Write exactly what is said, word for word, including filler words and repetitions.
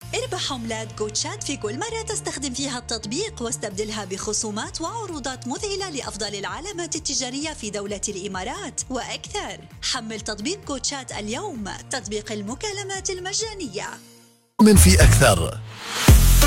اربح عملات جوتشات في كل مرة تستخدم فيها التطبيق، واستبدلها بخصومات وعروضات مذهلة لأفضل العلامات التجارية في دولة الإمارات وأكثر. حمل تطبيق جوتشات اليوم، تطبيق المكالمات المجانية. من في أكثر.